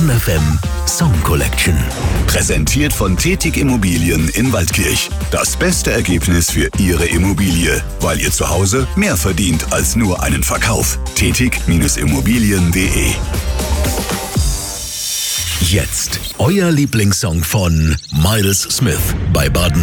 Baden FM Song Collection. Präsentiert von Tetig Immobilien in Waldkirch. Das beste Ergebnis für Ihre Immobilie, weil ihr zu Hause mehr verdient als nur einen Verkauf. Tetig-Immobilien.de. Jetzt euer Lieblingssong von Miles Smith bei Baden